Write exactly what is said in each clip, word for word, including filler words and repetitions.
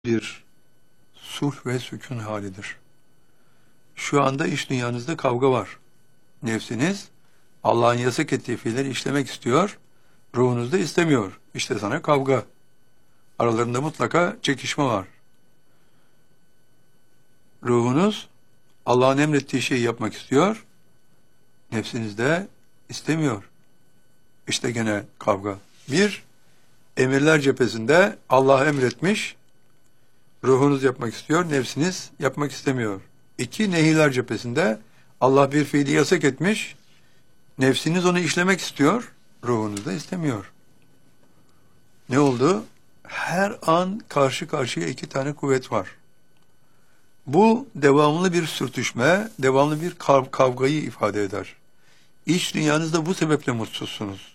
bir sulh ve sükun halidir. Şu anda iç dünyanızda kavga var. Nefsiniz Allah'ın yasak ettiği fiilleri işlemek istiyor, ruhunuz da istemiyor. İşte sana kavga. Aralarında mutlaka çekişme var. Ruhunuz Allah'ın emrettiği şeyi yapmak istiyor, nefsiniz de istemiyor. İşte gene kavga. Bir, emirler cephesinde Allah emretmiş, ruhunuz yapmak istiyor, nefsiniz yapmak istemiyor. İki, nehiler cephesinde Allah bir fiili yasak etmiş, nefsiniz onu işlemek istiyor, ruhunuz da istemiyor. Ne oldu? Her an karşı karşıya iki tane kuvvet var. Bu devamlı bir sürtüşme, devamlı bir kav- kavgayı ifade eder. İç dünyanızda bu sebeple mutsuzsunuz.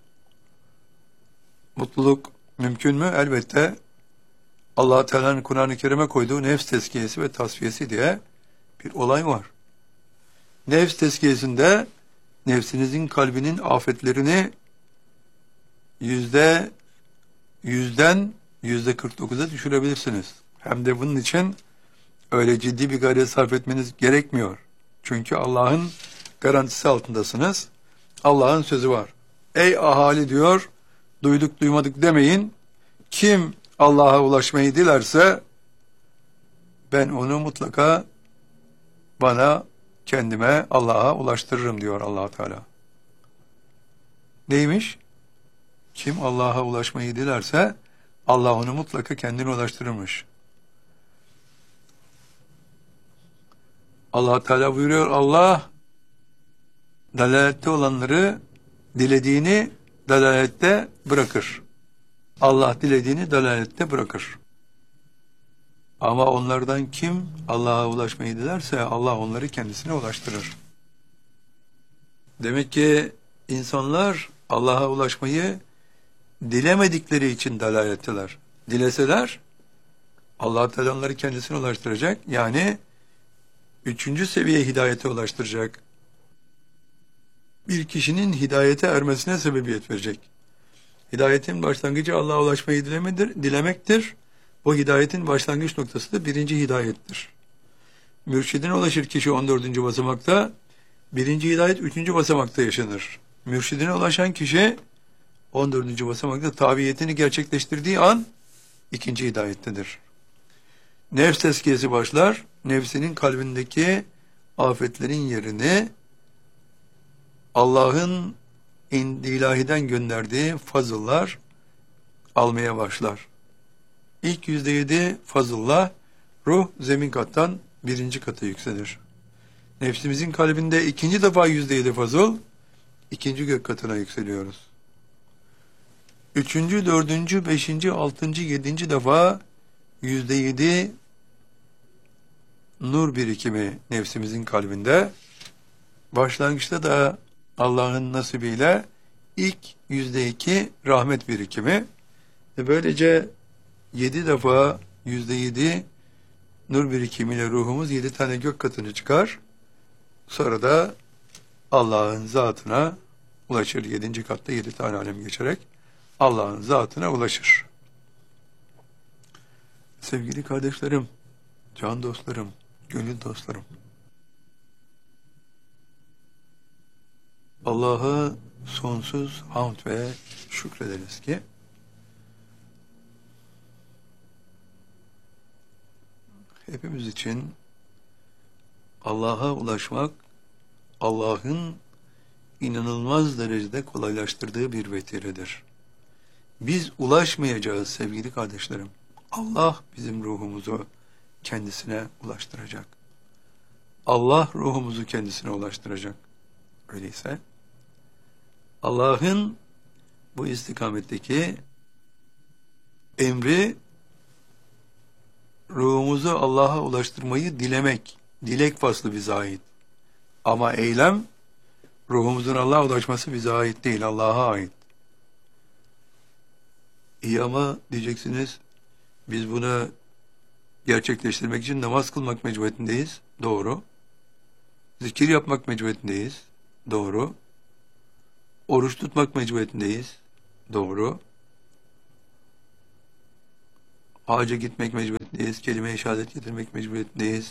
Mutluluk mümkün mü? Elbette. Allah-u Teala'nın Kur'an-ı Kerim'e koyduğu nefs tezkiyesi ve tasfiyesi diye bir olay var. Nefs tezkiyesinde nefsinizin kalbinin afetlerini yüzde yüzden yüzde kırk dokuza düşürebilirsiniz. Hem de bunun için öyle ciddi bir gayret sarf etmeniz gerekmiyor. Çünkü Allah'ın garantisi altındasınız. Allah'ın sözü var. Ey ahali diyor, duyduk duymadık demeyin. Kim Allah'a ulaşmayı dilerse ben onu mutlaka bana, kendime, Allah'a ulaştırırım diyor Allah Teala. Neymiş? Kim Allah'a ulaşmayı dilerse Allah onu mutlaka kendine ulaştırırmış. Allah Teala buyuruyor, Allah dalalette olanları dilediğini dalalette bırakır. Allah dilediğini dalalette bırakır. Ama onlardan kim Allah'a ulaşmayı dilerse Allah onları kendisine ulaştırır. Demek ki insanlar Allah'a ulaşmayı dilemedikleri için dalaletteler. Dileseler Allah Teala onları kendisine ulaştıracak. Yani üçüncü seviye hidayete ulaştıracak. Bir kişinin hidayete ermesine sebebiyet verecek. Hidayetin başlangıcı Allah'a ulaşmayı dilemedir, dilemektir. O hidayetin başlangıç noktası da birinci hidayettir. Mürşidine ulaşır kişi on dördüncü basamakta, birinci hidayet üçüncü basamakta yaşanır. Mürşidine ulaşan kişi on dördüncü basamakta tabiyetini gerçekleştirdiği an ikinci hidayettedir. Nefs tezkiyesi başlar, nefsinin kalbindeki afetlerin yerini Allah'ın ilahiden gönderdiği fazıllar almaya başlar. İlk yüzde yedi fazıllah, ruh zemin kattan birinci kata yükselir. Nefsimizin kalbinde ikinci defa yüzde yedi fazıl, ikinci gök katına yükseliyoruz. Üçüncü, dördüncü, beşinci, altıncı, yedinci defa yüzde yedi nur birikimi nefsimizin kalbinde. Başlangıçta da Allah'ın nasibiyle ilk yüzde iki rahmet birikimi. Ve böylece yedi defa yüzde yedi nur birikimiyle ruhumuz yedi tane gök katını çıkar. Sonra da Allah'ın zatına ulaşır. Yedinci katta yedi tane alem geçerek Allah'ın zatına ulaşır. Sevgili kardeşlerim, can dostlarım, gönül dostlarım, Allah'a sonsuz hamd ve şükrederiz ki hepimiz için Allah'a ulaşmak Allah'ın inanılmaz derecede kolaylaştırdığı bir vesiledir. Biz ulaşmayacağız sevgili kardeşlerim. Allah bizim ruhumuzu kendisine ulaştıracak. Allah ruhumuzu kendisine ulaştıracak. Öyleyse Allah'ın bu istikametteki emri ruhumuzu Allah'a ulaştırmayı dilemek, dilek faslı bize ait. Ama eylem ruhumuzun Allah'a ulaşması bize ait değil, Allah'a ait. İyi ama diyeceksiniz, biz bunu gerçekleştirmek için namaz kılmak mecburiyetindeyiz. Doğru. Zikir yapmak mecburiyetindeyiz. Doğru. Oruç tutmak mecburiyetindeyiz. Doğru. Hacca gitmek mecburiyetindeyiz. Kelime-i şehadet getirmek mecburiyetindeyiz.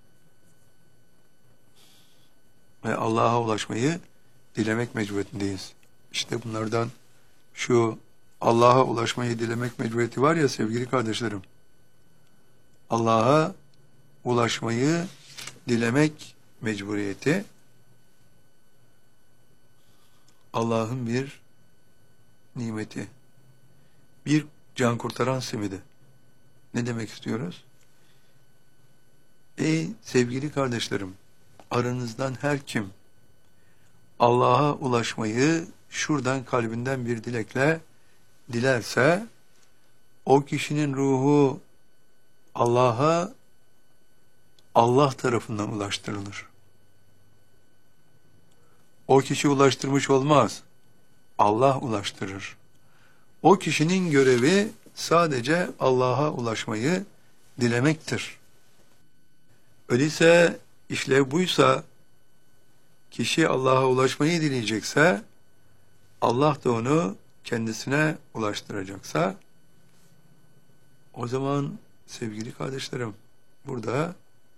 Ve Allah'a ulaşmayı dilemek mecburiyetindeyiz. İşte bunlardan şu Allah'a ulaşmayı dilemek mecburiyeti var ya sevgili kardeşlerim. Allah'a ulaşmayı dilemek mecburiyeti Allah'ın bir nimeti. Bir can kurtaran simidi. Ne demek istiyoruz? Ey sevgili kardeşlerim, aranızdan her kim Allah'a ulaşmayı şuradan kalbinden bir dilekle dilerse, o kişinin ruhu Allah'a Allah tarafından ulaştırılır. O kişi ulaştırmış olmaz. Allah ulaştırır. O kişinin görevi sadece Allah'a ulaşmayı dilemektir. Öyleyse işlev buysa, kişi Allah'a ulaşmayı dileyecekse, Allah da onu kendisine ulaştıracaksa, o zaman sevgili kardeşlerim, burada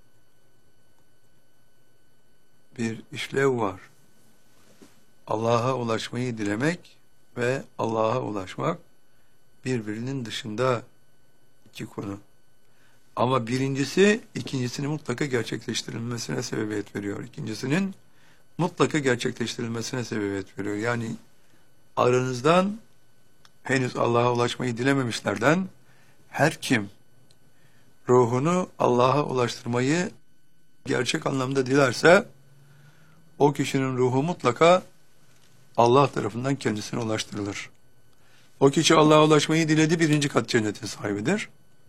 bir işlev var. Allah'a ulaşmayı dilemek ve Allah'a ulaşmak birbirinin dışında iki konu. Ama birincisi ikincisinin mutlaka gerçekleştirilmesine sebebiyet veriyor. İkincisinin mutlaka gerçekleştirilmesine sebebiyet veriyor. Yani aranızdan henüz Allah'a ulaşmayı dilememişlerden her kim ruhunu Allah'a ulaştırmayı gerçek anlamda dilerse, o kişinin ruhu mutlaka Allah tarafından kendisine ulaştırılır. O kişi Allah'a ulaşmayı diledi, birinci kat cennetin sahibidir.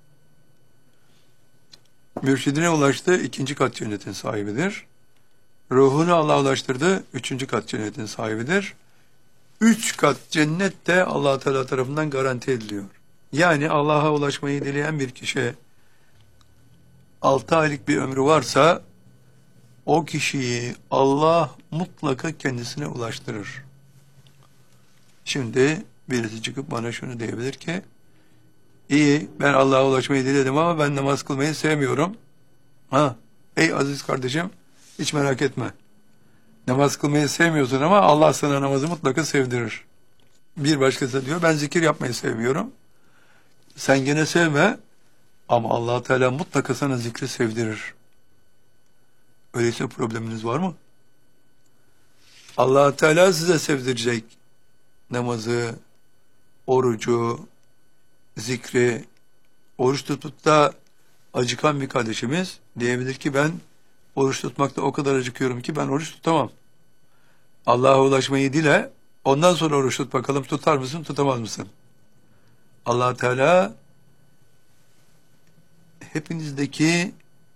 Mürşidine ulaştı, ikinci kat cennetin sahibidir. Ruhunu Allah'a ulaştırdı, üçüncü kat cennetin sahibidir. Üç kat cennet de Allah Teala tarafından garanti ediliyor. Yani Allah'a ulaşmayı dileyen bir kişi altı aylık bir ömrü varsa, o kişiyi Allah mutlaka kendisine ulaştırır. Şimdi birisi çıkıp bana şunu diyebilir ki, iyi, ben Allah'a ulaşmayı diledim ama ben namaz kılmayı sevmiyorum. Ha, ey aziz kardeşim, hiç merak etme. Namaz kılmayı sevmiyorsun ama Allah sana namazı mutlaka sevdirir. Bir başkası diyor, ben zikir yapmayı sevmiyorum. Sen gene sevme ama Allah Teala mutlaka sana zikri sevdirir. Öyleyse probleminiz var mı? Allah Teala size sevdirecek namazı, orucu, zikri. Oruç tutup da acıkan bir kardeşimiz diyebilir ki, ben oruç tutmakta o kadar acıkıyorum ki ben oruç tutamam. Allah'a ulaşmayı dile, ondan sonra oruç tut bakalım, tutar mısın, tutamaz mısın? Allah Teala hepinizdeki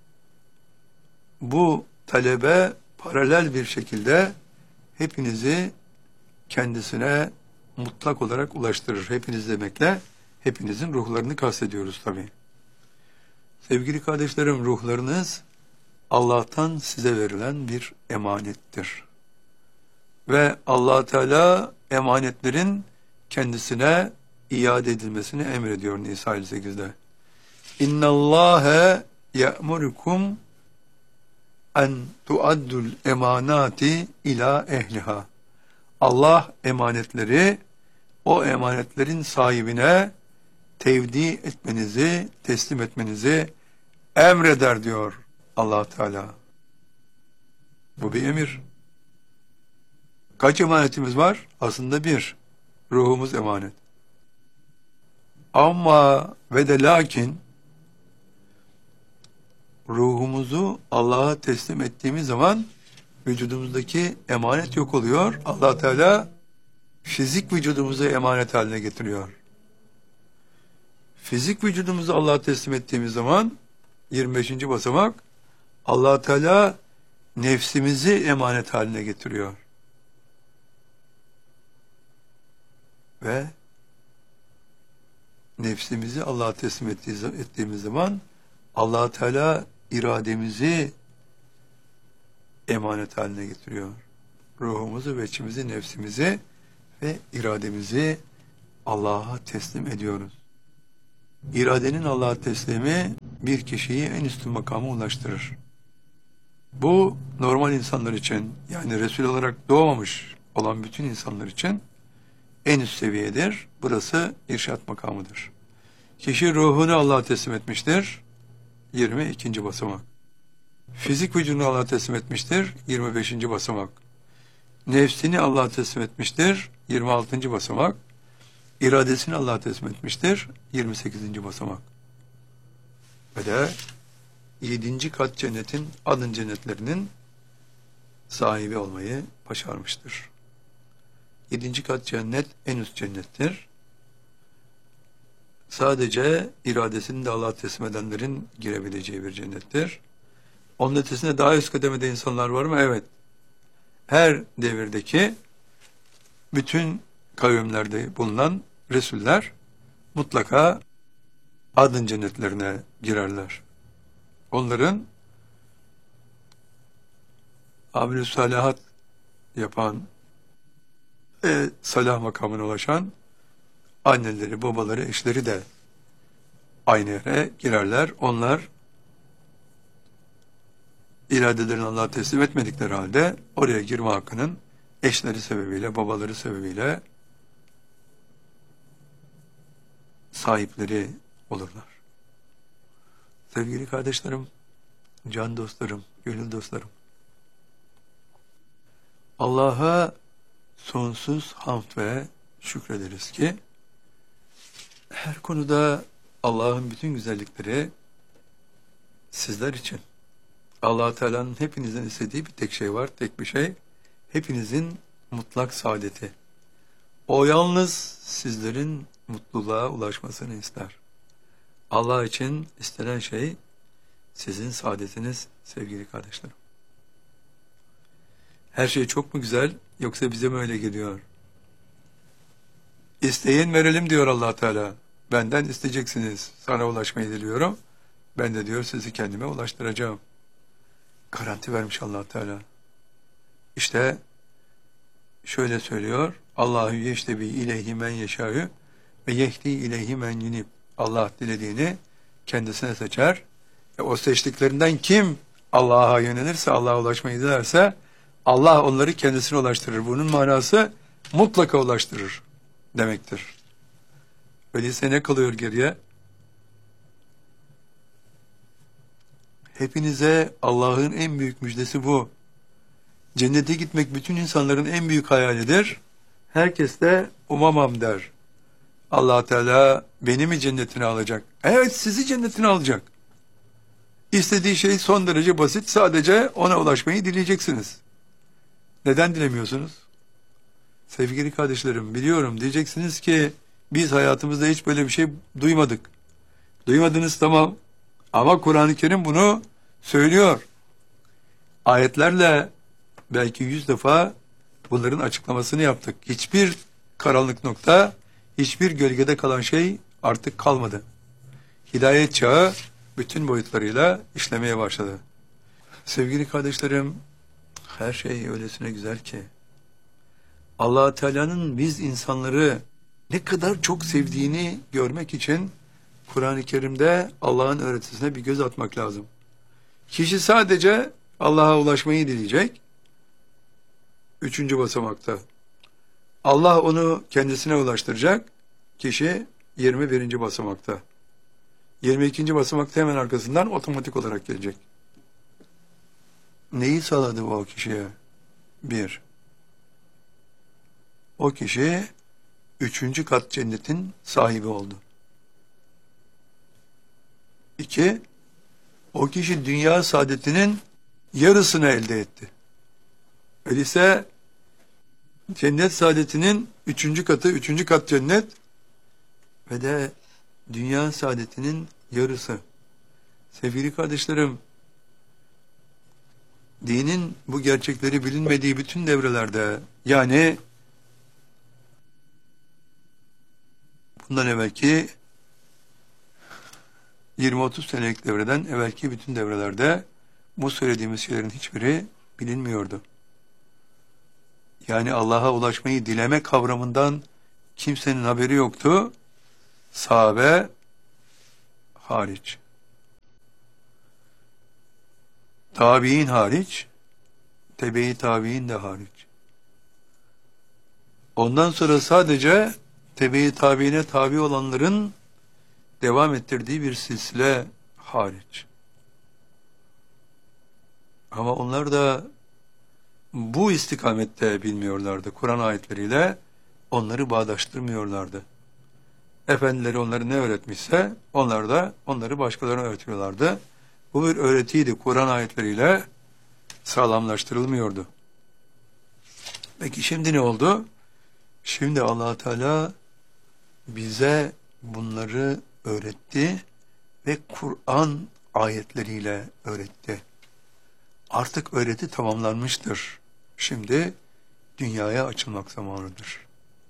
bu talebe paralel bir şekilde hepinizi kendisine mutlak olarak ulaştırır. Hepiniz demekle hepinizin ruhlarını kastediyoruz tabii. Sevgili kardeşlerim, ruhlarınız Allah'tan size verilen bir emanettir. Ve Allah Teala emanetlerin kendisine iade edilmesini emrediyor Nisa elli sekizde. İnna Allahe ya'murukum en tuaddul emanati ila ehliha. Allah emanetleri o emanetlerin sahibine tevdi etmenizi, teslim etmenizi emreder diyor Allah Teala. Bu bir emir. Kaç emanetimiz var? Aslında bir. Ruhumuz emanet. Ama ve de lakin ruhumuzu Allah'a teslim ettiğimiz zaman vücudumuzdaki emanet yok oluyor. Allah Teala fizik vücudumuzu emanet haline getiriyor. Fizik vücudumuzu Allah'a teslim ettiğimiz zaman yirmi beşinci basamak Allah Teala nefsimizi emanet haline getiriyor. Ve nefsimizi Allah'a teslim ettiğimiz zaman Allah Teala irademizi emanet haline getiriyor. Ruhumuzu ve içimizi, nefsimizi ve irademizi Allah'a teslim ediyoruz. iradenin Allah'a teslimi bir kişiyi en üstün makama ulaştırır. Bu normal insanlar için, yani Resul olarak doğmamış olan bütün insanlar için en üst seviyedir. Burası irşat makamıdır. Kişi ruhunu Allah'a teslim etmiştir. yirmi ikinci basamak. Fizik vücudunu Allah'a teslim etmiştir. yirmi beşinci basamak. Nefsini Allah'a teslim etmiştir. yirmi altıncı basamak. İradesini Allah'a teslim etmiştir. yirmi sekizinci basamak. Ve de yedinci kat cennetin adın cennetlerinin sahibi olmayı başarmıştır. Yedinci kat cennet en üst cennettir. Sadece iradesini de Allah'a teslim edenlerin girebileceği bir cennettir. Onun ötesinde daha üst kademede insanlar var mı? Evet. Her devirdeki bütün kavimlerde bulunan Resuller mutlaka adın cennetlerine girerler. Onların amel-i salihat yapan, e, salah makamına ulaşan anneleri, babaları, eşleri de aynı yere girerler. Onlar iradelerini Allah'a teslim etmedikleri halde oraya girme hakkının eşleri sebebiyle, babaları sebebiyle sahipleri olurlar. Sevgili kardeşlerim, can dostlarım, gönül dostlarım, Allah'a sonsuz hamd ve şükrederiz ki her konuda Allah'ın bütün güzellikleri sizler için. Allah Teala'nın hepinizden istediği bir tek şey var, tek bir şey. Hepinizin mutlak saadeti. O yalnız sizlerin mutluluğa ulaşmasını ister. Allah için istenen şey sizin saadetiniz sevgili kardeşlerim. Her şey çok mu güzel yoksa bize mi öyle geliyor? İsteyin verelim diyor Allah Teala. Benden isteyeceksiniz. Sana ulaşmayı diliyorum. Ben de diyor sizi kendime ulaştıracağım. Garanti vermiş Allah Teala. İşte şöyle söylüyor. Allahu yeştebi ileyhi men yeşâ'ü ve yehdi ileyhi men yunib. Allah dilediğini kendisine seçer. E o seçtiklerinden kim Allah'a yönelirse, Allah'a ulaşmayı dilerse Allah onları kendisine ulaştırır. Bunun manası mutlaka ulaştırır demektir. Öyleyse ne kalıyor geriye? Hepinize Allah'ın en büyük müjdesi bu. Cennete gitmek bütün insanların en büyük hayalidir. Herkes de umamam der. Allah Teala beni mi cennetine alacak? Evet, sizi cennetine alacak. İstediği şey son derece basit. Sadece ona ulaşmayı dileyeceksiniz. Neden dilemiyorsunuz? Sevgili kardeşlerim, biliyorum diyeceksiniz ki biz hayatımızda hiç böyle bir şey duymadık. Duymadınız, tamam. Ama Kur'an-ı Kerim bunu söylüyor. Ayetlerle belki yüz defa bunların açıklamasını yaptık. Hiçbir karanlık nokta, hiçbir gölgede kalan şey artık kalmadı. Hidayet çağı bütün boyutlarıyla işlemeye başladı. Sevgili kardeşlerim, her şey öylesine güzel ki Allah Teala'nın biz insanları ne kadar çok sevdiğini görmek için Kur'an-ı Kerim'de Allah'ın öğretisine bir göz atmak lazım. Kişi sadece Allah'a ulaşmayı dileyecek. Üçüncü basamakta. Allah onu kendisine ulaştıracak. Kişi yirmi birinci basamakta. yirmi ikinci basamakta hemen arkasından otomatik olarak gelecek. Neyi sağladı bu o kişiye? Bir. O kişi üçüncü kat cennetin sahibi oldu. İki. O kişi dünya saadetinin yarısını elde etti. Öyleyse cennet saadetinin üçüncü katı, üçüncü kat cennet ve de dünya saadetinin yarısı. Sevgili kardeşlerim, dinin bu gerçekleri bilinmediği bütün devrelerde, yani bundan evvelki yirmi otuz senelik devreden evvelki bütün devrelerde bu söylediğimiz şeylerin hiçbiri bilinmiyordu. Yani Allah'a ulaşmayı dileme kavramından kimsenin haberi yoktu. Sahabe hariç. Tabi'in hariç, tebe-i tabi'in de hariç. Ondan sonra sadece tebe-i tabi'ine tabi olanların devam ettirdiği bir silsile hariç. Ama onlar da bu istikamette bilmiyorlardı. Kur'an ayetleriyle onları bağdaştırmıyorlardı. Efendileri onları ne öğretmişse onlar da onları başkalarına öğretiyorlardı. Bu bir öğretiydi. Kur'an ayetleriyle sağlamlaştırılmıyordu. Peki şimdi ne oldu? Şimdi Allah Teala bize bunları öğretti ve Kur'an ayetleriyle öğretti. Artık öğreti tamamlanmıştır. Şimdi dünyaya açılmak zamanıdır.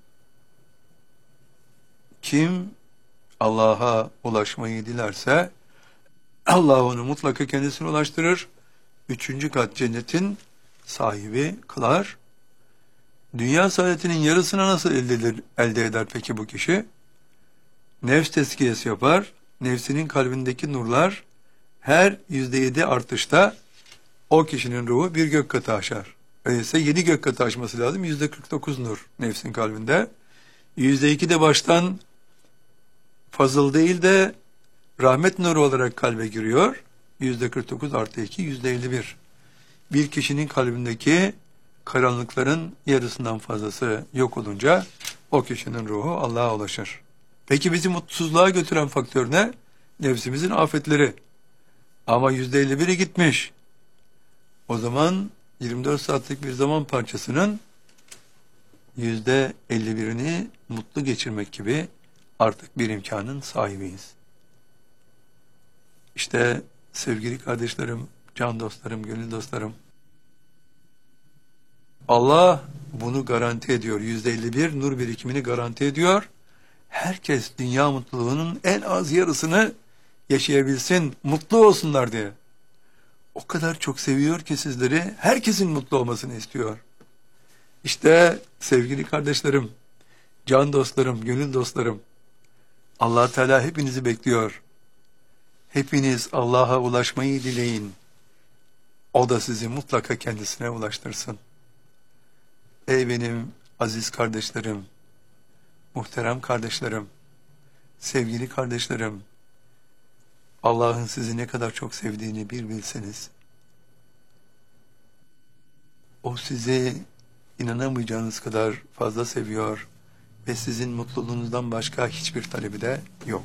Kim Allah'a ulaşmayı dilerse Allah onu mutlaka kendisine ulaştırır. Üçüncü kat cennetin sahibi kılar. Dünya saadetinin yarısını nasıl elde eder, elde eder peki bu kişi? Nefs tezkiyesi yapar. Nefsinin kalbindeki nurlar her yüzde yedi artışta o kişinin ruhu bir gök katı aşar. Öyleyse yedi gök katı aşması lazım. Yüzde kırk dokuz nur nefsin kalbinde. Yüzde iki de baştan fazıl değil de rahmet nuru olarak kalbe giriyor. Yüzde kırk dokuz artı iki, yüzde elli bir. Bir kişinin kalbindeki karanlıkların yarısından fazlası yok olunca o kişinin ruhu Allah'a ulaşır. Peki bizi mutsuzluğa götüren faktör ne? Nefsimizin afetleri. Ama yüzde elli biri gitmiş. O zaman yirmi dört saatlik bir zaman parçasının yüzde elli birini mutlu geçirmek gibi artık bir imkanın sahibiyiz. İşte sevgili kardeşlerim, can dostlarım, gönül dostlarım, Allah bunu garanti ediyor. yüzde elli bir nur birikimini garanti ediyor. Herkes dünya mutluluğunun en az yarısını yaşayabilsin, mutlu olsunlar diye. O kadar çok seviyor ki sizleri, herkesin mutlu olmasını istiyor. İşte sevgili kardeşlerim, can dostlarım, gönül dostlarım, Allah Teala hepinizi bekliyor. Hepiniz Allah'a ulaşmayı dileyin. O da sizi mutlaka kendisine ulaştırsın. Ey benim aziz kardeşlerim, muhterem kardeşlerim, sevgili kardeşlerim, Allah'ın sizi ne kadar çok sevdiğini bir bilseniz, o sizi inanamayacağınız kadar fazla seviyor ve sizin mutluluğunuzdan başka hiçbir talebi de yok.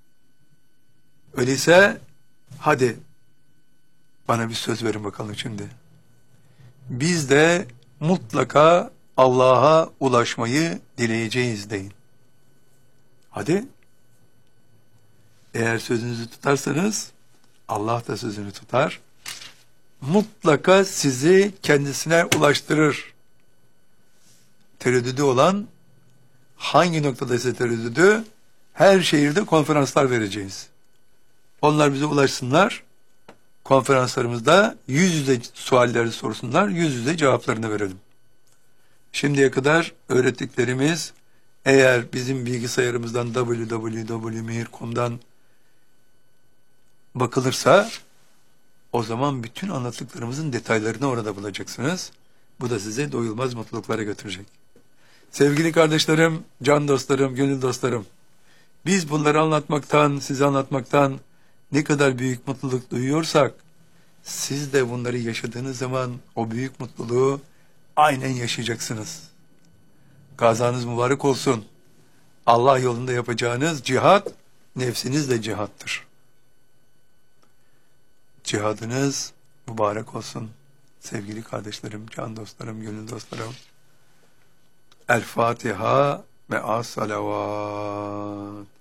Öyleyse hadi bana bir söz verin bakalım şimdi. Biz de mutlaka Allah'a ulaşmayı dileyeceğiz deyin. Hadi. Eğer sözünüzü tutarsanız Allah da sözünü tutar. Mutlaka sizi kendisine ulaştırır. Tereddüdü olan, hangi noktadaysa tereddüdü, her şehirde konferanslar vereceğiz. Onlar bize ulaşsınlar. Konferanslarımızda yüz yüze sualleri sorsunlar, yüz yüze cevaplarını verelim. Şimdiye kadar öğrettiklerimiz eğer bizim bilgisayarımızdan double-u double-u double-u nokta mihir nokta com'dan bakılırsa o zaman bütün anlattıklarımızın detaylarını orada bulacaksınız. Bu da size doyulmaz mutluluklara götürecek. Sevgili kardeşlerim, can dostlarım, gönül dostlarım, biz bunları anlatmaktan, size anlatmaktan ne kadar büyük mutluluk duyuyorsak, siz de bunları yaşadığınız zaman o büyük mutluluğu aynen yaşayacaksınız. Gazanız mübarek olsun. Allah yolunda yapacağınız cihat, nefsinizle cihattır. Cihadınız mübarek olsun. Sevgili kardeşlerim, can dostlarım, gönül dostlarım. El Fatiha ve as-salavat.